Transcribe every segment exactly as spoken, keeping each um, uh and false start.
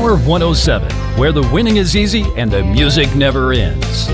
Power one oh seven, where the winning is easy and the music never ends.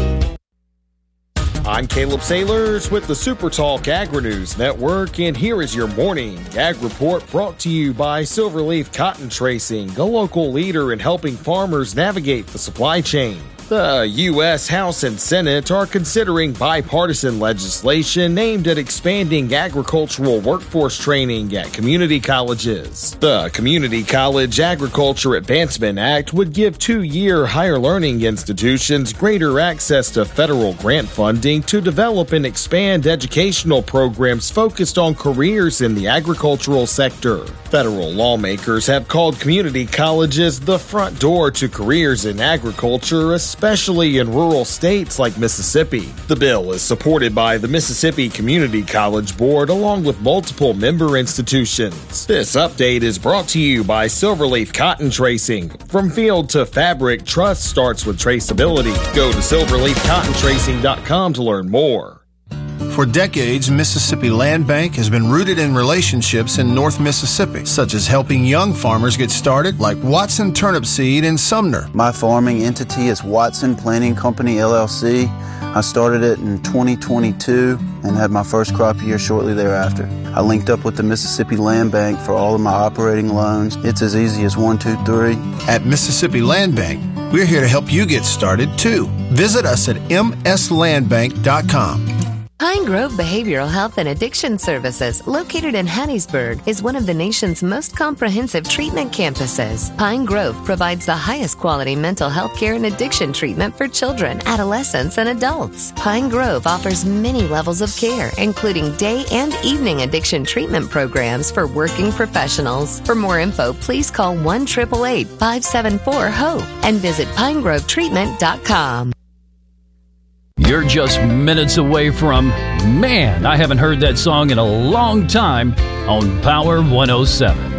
I'm Caleb Sailors with the Super Talk Agri-News Network, and here is your morning Ag Report brought to you by Silverleaf Cotton Tracing, a local leader in helping farmers navigate the supply chain. The U S House and Senate are considering bipartisan legislation aimed at expanding agricultural workforce training at community colleges. The Community College Agriculture Advancement Act would give two-year higher learning institutions greater access to federal grant funding to develop and expand educational programs focused on careers in the agricultural sector. Federal lawmakers have called community colleges the front door to careers in agriculture, especially in rural states like Mississippi. The bill is supported by the Mississippi Community College Board along with multiple member institutions. This update is brought to you by Silverleaf Cotton Tracing. From field to fabric, trust starts with traceability. Go to silverleaf cotton tracing dot com to learn more. For decades, Mississippi Land Bank has been rooted in relationships in North Mississippi, such as helping young farmers get started, like Watson Turnip Seed in Sumner. My farming entity is Watson Planting Company, L L C. I started it in twenty twenty-two and had my first crop year shortly thereafter. I linked up with the Mississippi Land Bank for all of my operating loans. It's as easy as one, two, three. At Mississippi Land Bank, we're here to help you get started, too. Visit us at m s land bank dot com. Pine Grove Behavioral Health and Addiction Services, located in Hattiesburg, is one of the nation's most comprehensive treatment campuses. Pine Grove provides the highest quality mental health care and addiction treatment for children, adolescents, and adults. Pine Grove offers many levels of care, including day and evening addiction treatment programs for working professionals. For more info, please call one eight eight eight, five seven four, HOPE and visit pine grove treatment dot com. You're just minutes away from, man, I haven't heard that song in a long time, on Power one oh seven.